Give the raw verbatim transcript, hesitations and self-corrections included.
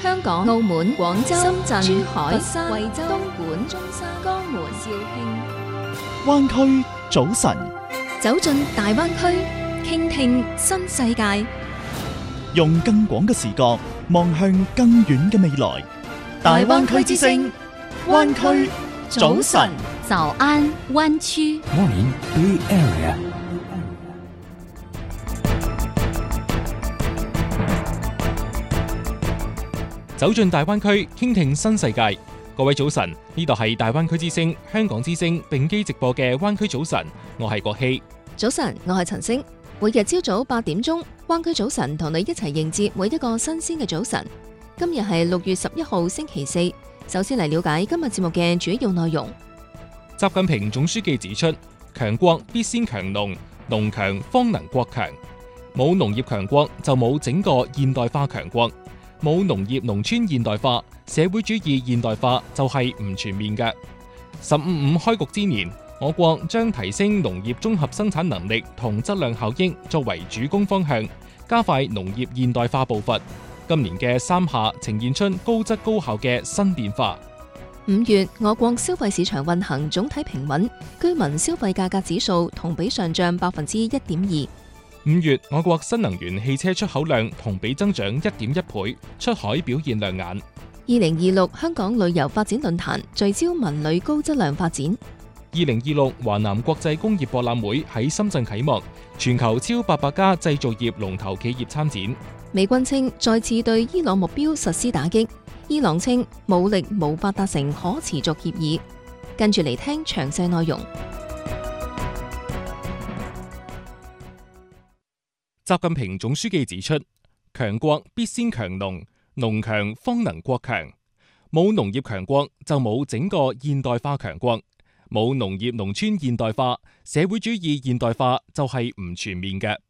香港、澳門、廣州、深圳、珠海、佛山、惠州、東莞、中山、江門、肇慶。 灣區早晨， 走進大灣區，傾聽新世界， 用更廣嘅視角望向更遠嘅未來。大灣區之聲，灣區早晨， 早安灣區。 Morning Bay Area。 走進大灣區，傾聽新世界。各位早晨，呢度係大灣區之聲、香港之聲並機直播嘅灣區早晨，我係國希。 早晨，我係陳星。每日朝早八點鐘，灣區早晨同你一齊迎接每一個新鮮嘅早晨。今日係六月十一號星期四。首先嚟了解今日節目嘅主要內容。 習近平總書記指出，強國必先強農，農強方能國強。冇農業強國就冇整個現代化強國。冇農業農村現代化，社會主義現代化就係唔全面嘅。十五五開局之年，我國將提升農業綜合生產能力同質量效益作為主攻方向，加快農業現代化步伐。今年嘅三下呈現出高質高效嘅新變化。 五月，我國消費市場運行總體平穩，居民消費價格指數同比上漲百分之一點二。 五月，我國新能源汽車出口量同比增長一點一倍，出海表現亮眼。 二零二六香港旅遊發展論壇聚焦文旅高質量發展。 二零二六華南國際工業博覽會喺深圳啟幕，全球超八百家製造業龍頭企業參展。 美軍稱再次對伊朗目標實施打擊，伊朗稱武力無法達成可持續協議。跟住嚟聽詳細內容。 習近平總書記指出，強國必先強農，農強方能國強。冇農業強國就冇整個現代化強國。冇農業農村現代化，社會主義現代化就係唔全面嘅。